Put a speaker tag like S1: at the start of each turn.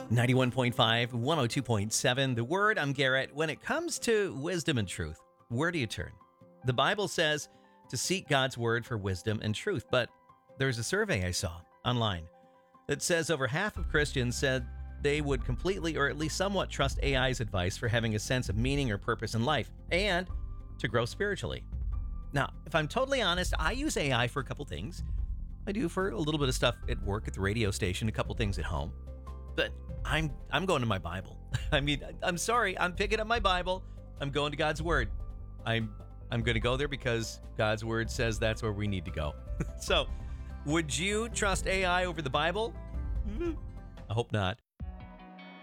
S1: 91.5, 102.7, The Word. I'm Garrett. When it comes to wisdom and truth, where do you turn? The Bible says to seek God's Word for wisdom and truth, but there's a survey I saw online that says over half of Christians said they would completely or at least somewhat trust AI's advice for having a sense of meaning or purpose in life and to grow spiritually. Now, if I'm totally honest, I use AI for a couple things. I do for a little bit of stuff at work at the radio station, a couple things at home. But I'm going to my Bible. I mean, I'm sorry. I'm picking up my Bible. I'm going to God's Word. I'm going to go there because God's Word says that's where we need to go. So, would you trust AI over the Bible? I hope not.